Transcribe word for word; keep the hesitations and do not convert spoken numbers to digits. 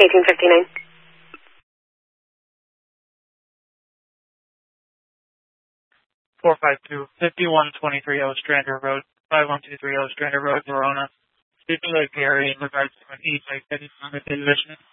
eighteen fifty-nine. four five two, fifty-one twenty-three Ostrander Road, five one two three Ostrander Road, Verona. Speaking with Gary in regards to an e-bike that is on the division.